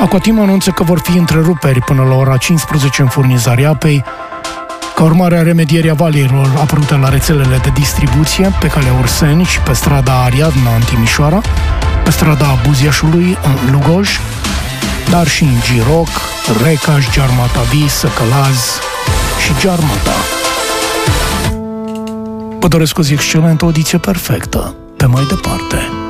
Aquatim anunță că vor fi întreruperi până la ora 15 în furnizarea apei, ca urmare a remedierii avariilor apărute la rețelele de distribuție pe calea Urseni și pe strada Ariadna în Timișoara, pe strada Buziașului în Lugoj, dar și în Giroc, Recaș, Giarmatavi, Săcălaz și Giarmata. Vă doresc o zi excelentă, o audiție perfectă. Pe mai departe.